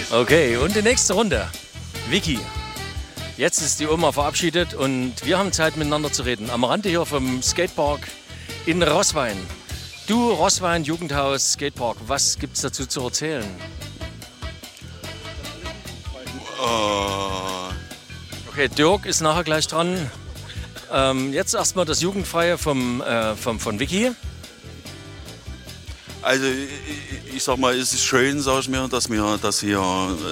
Okay, und die nächste Runde. Vicky. Jetzt ist die Oma verabschiedet und wir haben Zeit miteinander zu reden. Am Rande hier vom Skatepark in Roßwein. Du, Roßwein, Jugendhaus, Skatepark, was gibt's dazu zu erzählen? Okay, Dirk ist nachher gleich dran. Jetzt erstmal das Jugendfreie von Vicky. Also ich sag mal, es ist schön, sag ich mir, dass wir das hier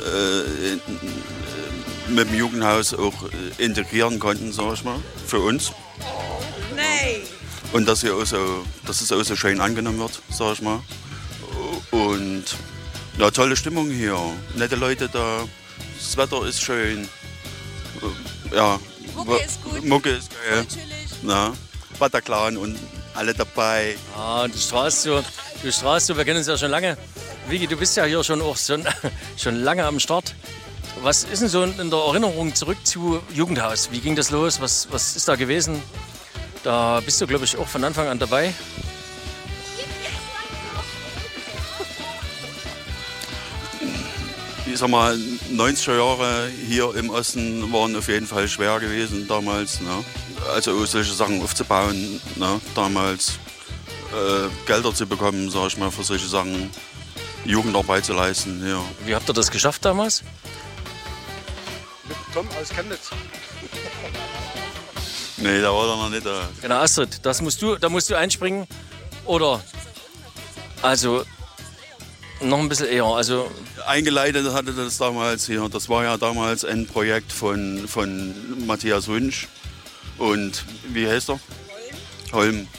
mit dem Jugendhaus auch integrieren konnten, sag ich mal, für uns. Nee. Und dass es auch so schön angenommen wird, sag ich mal. Und ja, tolle Stimmung hier, nette Leute da, das Wetter ist schön. Ja, Mucke ist geil. Na, Bataclan und alle dabei. Ah, du strahlst so, wir kennen uns ja schon lange. Vicky, du bist ja hier schon lange am Start. Was ist denn so in der Erinnerung zurück zu Jugendhaus? Wie ging das los? Was ist da gewesen? Da bist du, glaube ich, auch von Anfang an dabei. Ich sag mal, 90er Jahre hier im Osten waren auf jeden Fall schwer gewesen damals. Ne? Also solche Sachen aufzubauen, ne? Damals Gelder zu bekommen, sag ich mal, für solche Sachen, Jugendarbeit zu leisten. Ja. Wie habt ihr das geschafft damals? Mit Tom aus Chemnitz. Nee, da war er noch nicht da. Genau, Astrid, da musst du einspringen. Oder, also, noch ein bisschen eher. Also, eingeleitet hatte das damals hier. Das war ja damals ein Projekt von Matthias Wünsch. Und wie heißt er? Holm.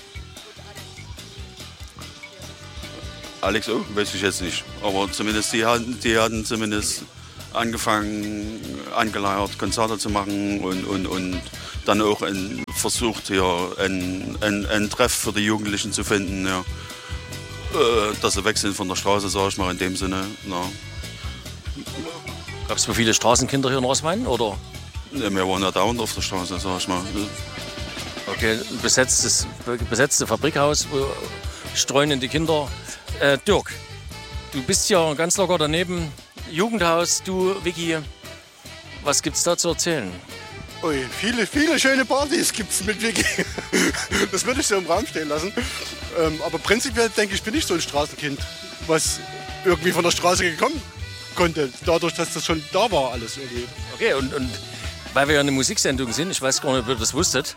Alex, oh, weiß ich jetzt nicht. Aber zumindest die hatten zumindest angefangen, angeleiert, Konzerte zu machen und dann auch versucht, hier einen Treff für die Jugendlichen zu finden. Ja. Dass sie weg sind von der Straße, sag ich mal, in dem Sinne. Ja. Gab es so viele Straßenkinder hier in Roßwein, oder? Ja, wir waren ja dauernd auf der Straße, sag ich mal. Okay, besetzte Fabrikhaus, wo streunende Kinder. Dirk, du bist ja ganz locker daneben. Jugendhaus, du, Vicky, was gibt's da zu erzählen? Ui, viele schöne Partys gibt's mit Vicky. Das würde ich so im Raum stehen lassen. Aber prinzipiell denke ich, bin ich so ein Straßenkind, was irgendwie von der Straße gekommen konnte, dadurch, dass das schon da war alles irgendwie. Okay, und weil wir ja eine Musiksendung sind, ich weiß gar nicht, ob ihr das wusstet,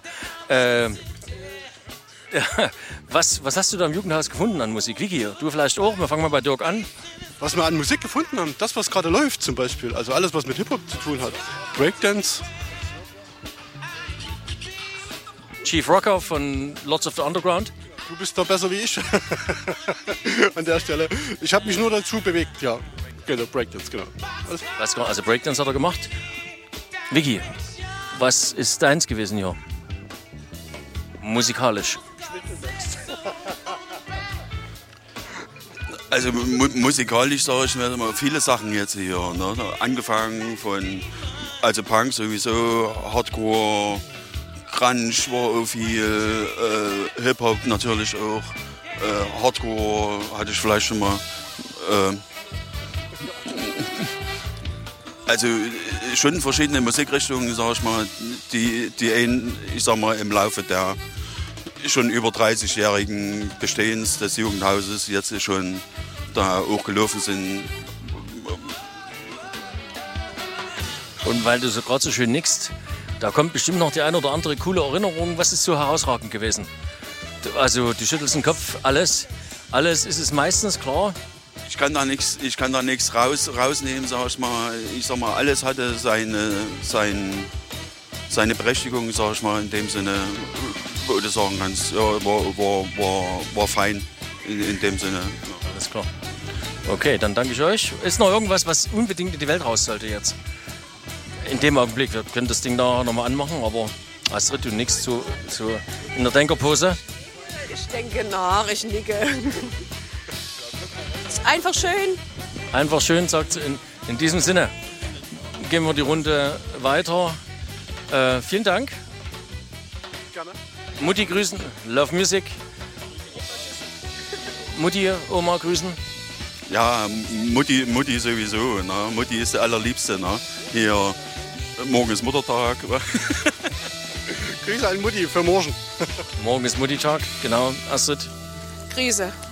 was hast du da im Jugendhaus gefunden an Musik? Vicky, du vielleicht auch? Wir fangen mal bei Dirk an. Was wir an Musik gefunden haben, das, was gerade läuft zum Beispiel, also alles, was mit Hip-Hop zu tun hat. Breakdance. Chief Rocker von Lords of the Underground. Du bist da besser wie ich an der Stelle. Ich habe mich nur dazu bewegt, ja. Genau, Breakdance, genau. Also Breakdance hat er gemacht. Vicky, was ist deins gewesen hier? Musikalisch. Also musikalisch sage ich mir immer viele Sachen jetzt hier. Ne? Angefangen von Punk sowieso, Hardcore, Grunge war auch viel, Hip-Hop natürlich auch, Hardcore hatte ich vielleicht schon mal. Also schon verschiedene Musikrichtungen, sag ich mal, die ich sag mal, im Laufe der schon über 30-jährigen Bestehens des Jugendhauses jetzt schon da auch gelaufen sind. Und weil du so gerade so schön nickst, da kommt bestimmt noch die eine oder andere coole Erinnerung. Was ist so herausragend gewesen? Also du schüttelst den Kopf, alles ist es meistens, klar. Ich kann da nichts rausnehmen, sag ich mal. Ich sag mal, alles hatte seine Berechtigung, sag ich mal, in dem Sinne, wo du sagen kannst, ja, war fein in dem Sinne. Ja. Alles klar. Okay, dann danke ich euch. Ist noch irgendwas, was unbedingt in die Welt raus sollte jetzt? In dem Augenblick, wir können das Ding da nochmal anmachen, aber Astrid, du nickst so in der Denkerpose. Ich denke nach, ich nicke. Ist einfach schön. Einfach schön, sagt sie. In diesem Sinne gehen wir die Runde weiter. Vielen Dank. Gerne. Mutti grüßen, Love Music. Mutti, Oma grüßen. Ja, Mutti sowieso. Ne? Mutti ist der allerliebste. Ne? Hier, morgen ist Muttertag. Grüße an Mutti für morgen. Morgen ist Mutti-Tag, genau, Astrid. Krise.